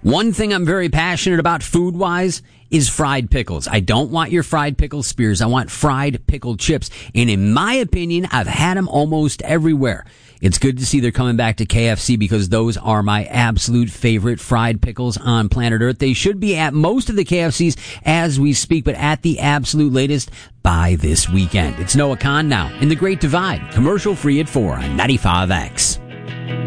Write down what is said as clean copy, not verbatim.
One thing I'm very passionate about food-wise is fried pickles. I don't want your fried pickle spears. I want fried pickle chips. And in my opinion, I've had them almost everywhere. It's good to see they're coming back to KFC because those are my absolute favorite fried pickles on planet Earth. They should be at most of the KFCs as we speak, but at the absolute latest by this weekend. It's Noah Kahn now in The Great Divide. Commercial free at 4 on 95X.